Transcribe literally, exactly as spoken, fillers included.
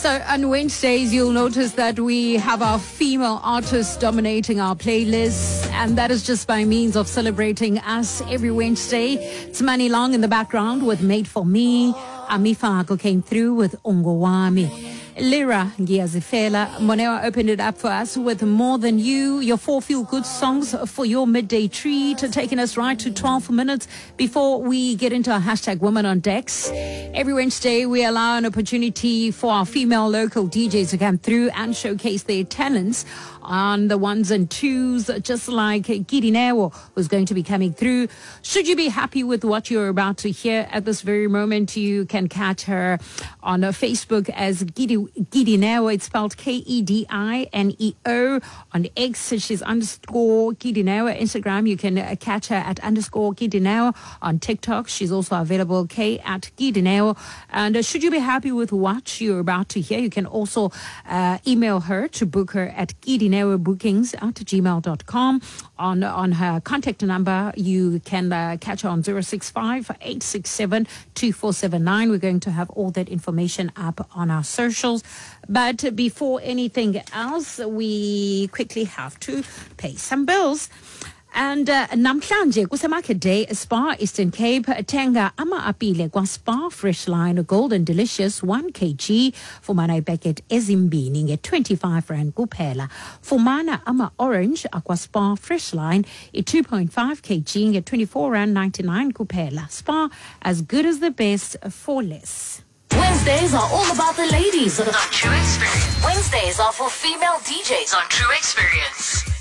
So on Wednesdays, you'll notice that we have our female artists dominating our playlists, and that is just by means of celebrating us every Wednesday. It's Money Long in the background with Made For Me. Amifago came through with Ongowami. Lyra Ngiyazifela Moneo opened it up for us with More Than You, your four feel-good songs for your midday treat, taking us right to twelve minutes before we get into our hashtag Women on Decks. Every Wednesday, we allow an opportunity for our female local D Js to come through and showcase their talents on the ones and twos, just like Gidi Newo, who's going to be coming through. Should you be happy with what you're about to hear at this very moment, you can catch her on Facebook as Gidi, Gidi Newo. It's spelled K E D I N E O. On X, she's underscore Gidi Newo. Instagram, you can uh, catch her at underscore Gidi Newo. On TikTok, she's also available, K at Gidi Newo. And uh, should you be happy with what you're about to hear, you can also uh, email her to book her at Gidi Newo bookings at gmail dot com. On, on her contact number, you can uh, catch her on zero six five, eight six seven, two four seven nine. We're going to have all that information up on our socials. But before anything else, we quickly have to pay some bills. And uh, namhlanje kusemarket day Spar Eastern Cape tenga ama apile kwa Spar Fresh Line Golden Delicious one kilogram fumana ipacket ezimbini nge twenty-five rand kuphela. Fumana ama orange aqua Spar Fresh Line e two point five kilograms nge twenty-four rand ninety-nine kuphela. Spar, as good as the best for less. Wednesdays are all about the ladies on True Experience. Wednesdays are for female D Js on True Experience.